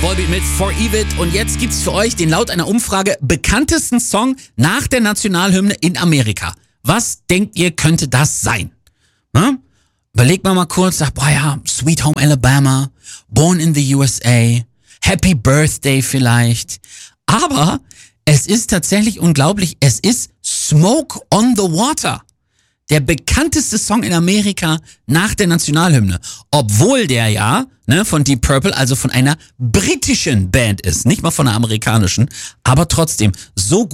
Volbeat mit For Evit. Und jetzt gibt's für euch den laut einer Umfrage bekanntesten Song nach der Nationalhymne in Amerika. Was denkt ihr, könnte das sein? Hm? Überlegt mal kurz, sagt, boah ja, Sweet Home Alabama, Born in the USA, Happy Birthday vielleicht. Aber es ist tatsächlich unglaublich, es ist Smoke on the Water. Der bekannteste Song in Amerika nach der Nationalhymne. Obwohl der ja von Deep Purple, also von einer britischen Band ist. Nicht mal von einer amerikanischen, aber trotzdem so gut.